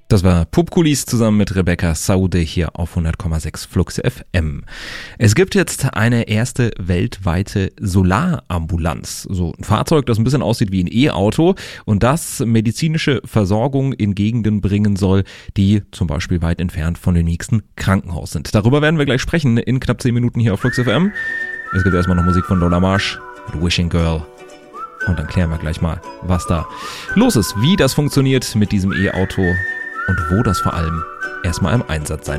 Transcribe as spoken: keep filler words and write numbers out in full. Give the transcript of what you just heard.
Das war Pupkulis zusammen mit Rebecca Saude hier auf hundert Komma sechs Flux F M. Es gibt jetzt eine erste weltweite Solarambulanz. So ein Fahrzeug, das ein bisschen aussieht wie ein E-Auto und das medizinische Versorgung in Gegenden bringen soll, die zum Beispiel weit entfernt von dem nächsten Krankenhaus sind. Darüber werden wir gleich sprechen in knapp zehn Minuten hier auf Flux F M. Es gibt erstmal noch Musik von Lola Marsh mit Wishing Girl. Und dann klären wir gleich mal, was da los ist, wie das funktioniert mit diesem E-Auto und wo das vor allem erstmal im Einsatz sein